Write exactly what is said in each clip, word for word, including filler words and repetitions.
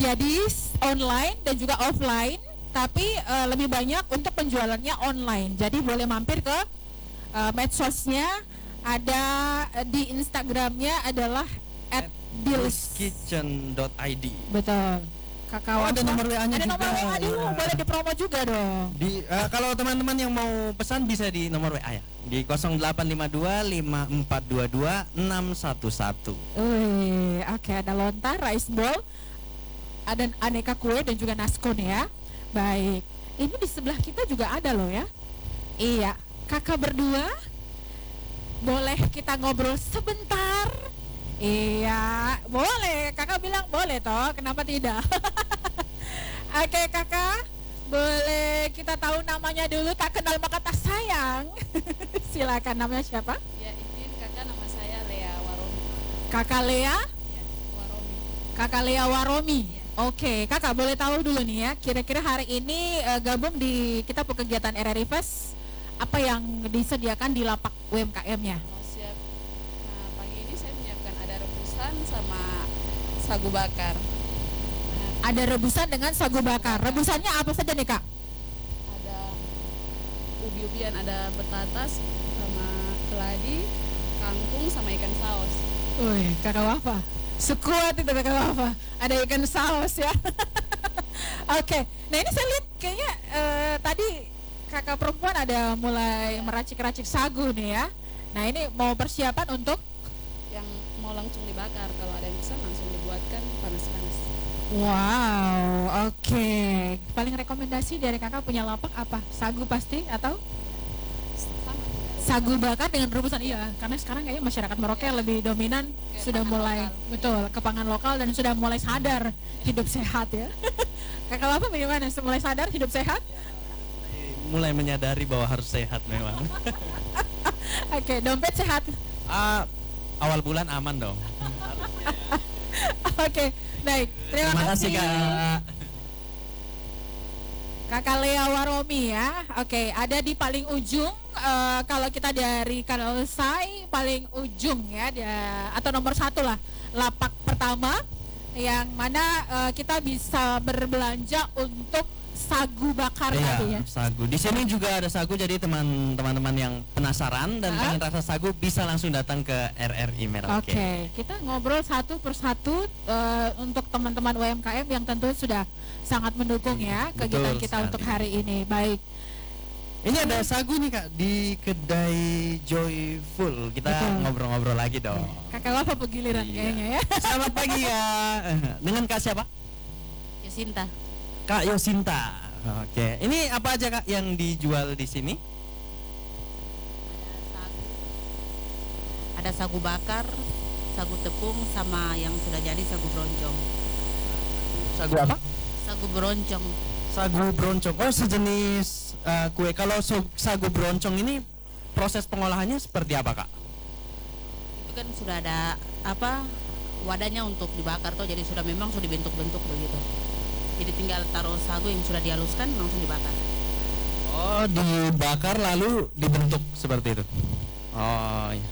Jadi online dan juga offline, tapi uh, lebih banyak untuk penjualannya online. Jadi boleh mampir ke uh, medsosnya, ada uh, di Instagramnya adalah at kitchen dot i d. Betul. Kakak oh, ada nomor W A-nya ada juga. Nomor W A dulu, boleh dipromo juga dong. Di uh, kalau teman-teman yang mau pesan bisa di nomor W A ya. Di nol delapan lima dua lima empat dua dua enam satu satu. Wih, oke, okay, ada lontar, rice bowl, ada aneka kue dan juga naskon ya. Baik. Ini di sebelah kita juga ada loh ya. Iya, kakak berdua boleh kita ngobrol sebentar? Iya, boleh. Kakak bilang boleh toh, kenapa tidak? Oke kakak, boleh kita tahu namanya dulu, tak kenal maka tak sayang. Silakan, namanya siapa? Ya izin kakak, nama saya Lea Waromi. Kakak Lea? Ya, Waromi. Kakak Lea Waromi. Ya. Oke, kakak boleh tahu dulu nih ya, kira-kira hari ini uh, gabung di kita kegiatan R R I Fest, apa yang disediakan di lapak U M K M-nya? Sama sagu bakar. Nah, ada rebusan dengan sagu bakar. Rebusannya apa saja nih kak? Ada ubi-ubian, ada betatas sama keladi, kangkung sama ikan saus. Wih, kakak Wafa sekuat itu kakak Wafa. Ada ikan saus ya. Oke, nah ini saya lihat kayaknya uh, tadi kakak perempuan ada mulai meracik-racik sagu nih ya. Nah ini mau persiapan untuk yang mau langsung dibakar, kalau ada yang pesan langsung dibuatkan panas-panas. Wow, oke. Okay. Paling rekomendasi dari kakak punya lapak apa? Sagu pasti atau? Sama. Sagu bakar dengan rebusan, iya. Karena sekarang kayaknya masyarakat Merauke ya, lebih dominan kayak sudah mulai lokal. Betul ke pangan lokal dan sudah mulai sadar hidup sehat ya. Kakak apa bagaimana? Mulai sadar hidup sehat? Mulai menyadari bahwa harus sehat memang. Oke, okay, dompet sehat. Uh, awal bulan aman dong. Oke, okay, baik. Terima, Terima kasih Kak. Kakak Lea Waromi ya. Oke, okay, ada di paling ujung. Uh, kalau kita dari Kanal Sai paling ujung ya, dia, atau nomor satu lah, lapak pertama yang mana uh, kita bisa berbelanja untuk sagu bakar iya, tadi ya. Sagu. Di sini juga ada sagu, jadi teman-teman yang penasaran dan pengen rasa sagu bisa langsung datang ke R R I Merauke. Oke, okay. Kita ngobrol satu persatu uh, untuk teman-teman U M K M yang tentu sudah sangat mendukung ya kegiatan Betul kita sekali. untuk hari ini. Baik. Ini ada sagu nih kak di kedai Joyful. Kita ngobrol-ngobrol lagi dong. Kakak apa pegiliran iya. Kayaknya ya. Selamat pagi ya. Dengan kak siapa? Yosinta. Kak Yosinta. Oke. Ini apa aja kak yang dijual di sini? Ada sagu, ada sagu bakar, sagu tepung, sama yang sudah jadi sagu bronjong. Sagu apa? Sagu bronjong. Sagu broncong. Oh, sejenis uh, kue. Kalau sagu broncong ini proses pengolahannya seperti apa kak? Itu kan sudah ada apa wadahnya untuk dibakar tuh, jadi sudah memang sudah dibentuk-bentuk begitu. Jadi tinggal taruh sagu yang sudah dihaluskan langsung dibakar. Oh, dibakar lalu dibentuk seperti itu. Oh iya.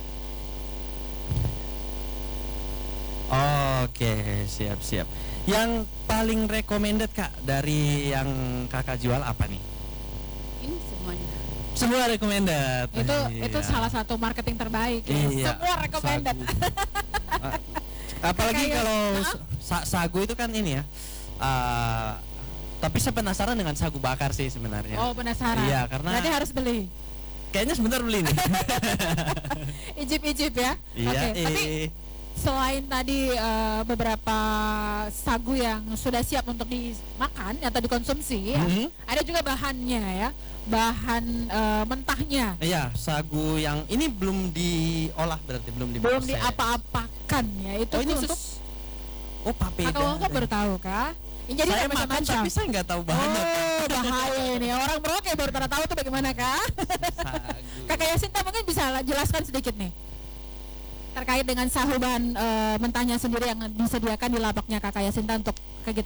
Oke, siap-siap. Yang paling recommended kak dari yang kakak jual apa nih? Ini semuanya. Semua recommended. Itu iya. itu salah satu marketing terbaik. Ya. Iya. Semua recommended. Uh, apalagi Kayak, kalau uh-huh. sa- sagu itu kan ini ya. Uh, tapi saya penasaran dengan sagu bakar sih sebenarnya. Oh, penasaran. Iya, karena berarti harus beli. Kayaknya sebentar beli nih. Icip-icip ya. Iya. Okay. Eh. Tapi selain tadi uh, beberapa sagu yang sudah siap untuk dimakan atau dikonsumsi, ya, mm-hmm. ada juga bahannya ya, bahan uh, mentahnya. Iya, sagu yang ini belum diolah berarti belum diproses. Belum diapa-apakan ya. Itu oh, ini untuk oh papeda. Kakak Wongko baru tahu kah? Ini jadi saya makan macam-macam. tapi saya nggak tahu bahannya. Oh, bahaya ini. Orang Merauke baru pada tahu tuh bagaimana kah? Kakak Yasinta mungkin bisa jelaskan sedikit nih terkait dengan sagu bahan uh, mentahnya sendiri yang disediakan di lapaknya Kakak Yasinta untuk